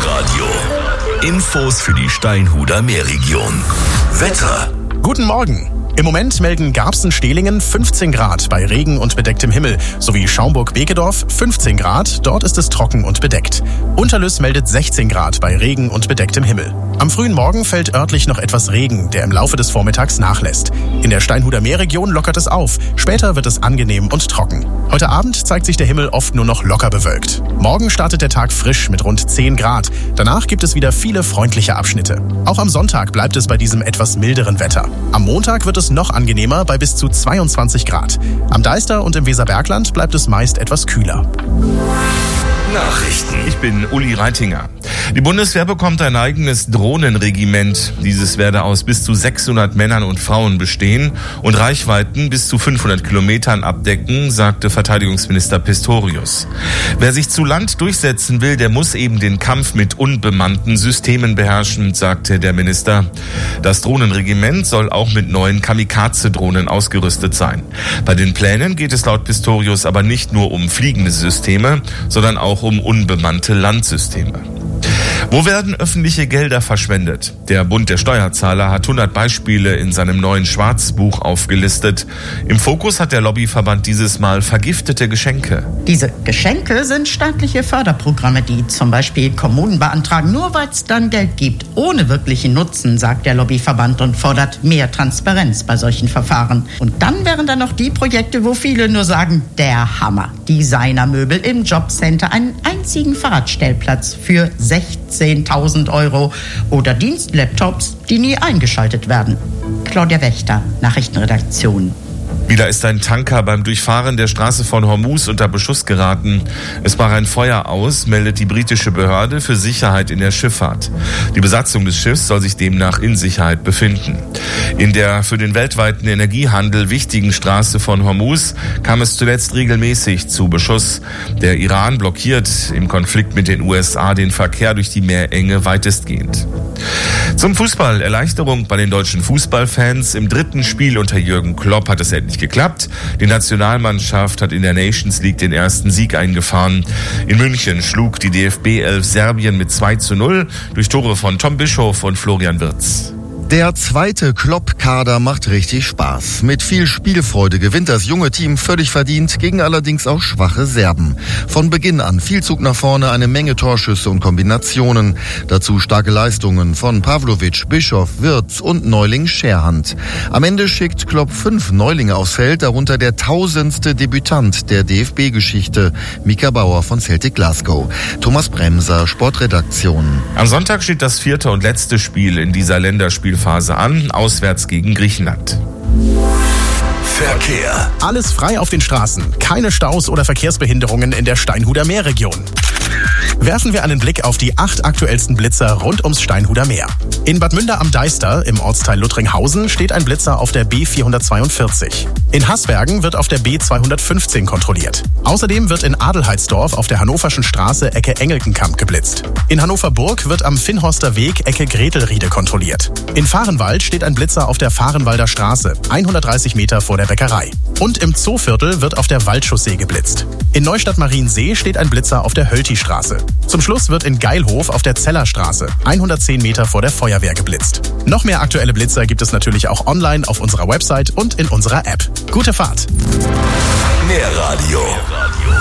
Nährradio. Infos für die Steinhuder Meerregion. Wetter. Guten Morgen. Im Moment melden Garbsen-Stehlingen 15 Grad bei Regen und bedecktem Himmel, sowie Schaumburg-Bekedorf 15 Grad, dort ist es trocken und bedeckt. Unterlüß meldet 16 Grad bei Regen und bedecktem Himmel. Am frühen Morgen fällt örtlich noch etwas Regen, der im Laufe des Vormittags nachlässt. In der Steinhuder Meerregion lockert es auf, später wird es angenehm und trocken. Heute Abend zeigt sich der Himmel oft nur noch locker bewölkt. Morgen startet der Tag frisch mit rund 10 Grad. Danach gibt es wieder viele freundliche Abschnitte. Auch am Sonntag bleibt es bei diesem etwas milderen Wetter. Am Montag wird es noch angenehmer bei bis zu 22 Grad. Am Deister und im Weserbergland bleibt es meist etwas kühler. Nachrichten. Ich bin Uli Reitinger. Die Bundeswehr bekommt ein eigenes Drohnenregiment. Dieses werde aus bis zu 600 Männern und Frauen bestehen und Reichweiten bis zu 500 Kilometern abdecken, sagte Verteidigungsminister Pistorius. Wer sich zu Land durchsetzen will, der muss eben den Kampf mit unbemannten Systemen beherrschen, sagte der Minister. Das Drohnenregiment soll auch mit neuen Kamikaze-Drohnen ausgerüstet sein. Bei den Plänen geht es laut Pistorius aber nicht nur um fliegende Systeme, sondern auch um unbemannte Landsysteme. Wo werden öffentliche Gelder verschwendet? Der Bund der Steuerzahler hat 100 Beispiele in seinem neuen Schwarzbuch aufgelistet. Im Fokus hat der Lobbyverband dieses Mal vergiftete Geschenke. Diese Geschenke sind staatliche Förderprogramme, die zum Beispiel Kommunen beantragen, nur weil es dann Geld gibt, ohne wirklichen Nutzen, sagt der Lobbyverband und fordert mehr Transparenz bei solchen Verfahren. Und dann wären da noch die Projekte, wo viele nur sagen, der Hammer. Designermöbel im Jobcenter, einen einzigen Fahrradstellplatz für 16.000 € oder Dienstlaptops, die nie eingeschaltet werden. Claudia Wächter, Nachrichtenredaktion. Wieder ist ein Tanker beim Durchfahren der Straße von Hormuz unter Beschuss geraten. Es brach ein Feuer aus, meldet die britische Behörde für Sicherheit in der Schifffahrt. Die Besatzung des Schiffs soll sich demnach in Sicherheit befinden. In der für den weltweiten Energiehandel wichtigen Straße von Hormuz kam es zuletzt regelmäßig zu Beschuss. Der Iran blockiert im Konflikt mit den USA den Verkehr durch die Meerenge weitestgehend. Zum Fußball. Erleichterung bei den deutschen Fußballfans. Im 3. Spiel unter Jürgen Klopp hat es endlich geklappt. Die Nationalmannschaft hat in der Nations League den ersten Sieg eingefahren. In München schlug die DFB 11 Serbien mit 2:0 durch Tore von Tom Bischof und Florian Wirtz. Der zweite Klopp-Kader macht richtig Spaß. Mit viel Spielfreude gewinnt das junge Team völlig verdient, gegen allerdings auch schwache Serben. Von Beginn an viel Zug nach vorne, eine Menge Torschüsse und Kombinationen. Dazu starke Leistungen von Pavlovic, Bischof, Wirtz und Neuling Scherhand. Am Ende schickt Klopp 5 Neulinge aufs Feld, darunter der 1000. Debütant der DFB-Geschichte, Mika Bauer von Celtic Glasgow. Thomas Bremser, Sportredaktion. Am Sonntag steht das 4. und letzte Spiel in dieser Länderspielphase an, auswärts gegen Griechenland. Verkehr. Alles frei auf den Straßen, keine Staus oder Verkehrsbehinderungen in der Steinhuder Meerregion. Werfen wir einen Blick auf die 8 aktuellsten Blitzer rund ums Steinhuder Meer. In Bad Münder am Deister im Ortsteil Luttringhausen steht ein Blitzer auf der B442. In Haßbergen wird auf der B215 kontrolliert. Außerdem wird in Adelheidsdorf auf der Hannoverschen Straße Ecke Engelkenkamp geblitzt. In Hannover-Burg wird am Finnhorster Weg Ecke Gretelriede kontrolliert. In Vahrenwald steht ein Blitzer auf der Vahrenwalder Straße, 130 Meter vor der Bäckerei. Und im Zooviertel wird auf der Waldchaussee geblitzt. In Neustadt-Mariensee steht ein Blitzer auf der Hölti-Straße. Zum Schluss wird in Geilhof auf der Zellerstraße, 110 Meter vor der Feuerwehr geblitzt. Noch mehr aktuelle Blitzer gibt es natürlich auch online auf unserer Website und in unserer App. Gute Fahrt! Nährradio.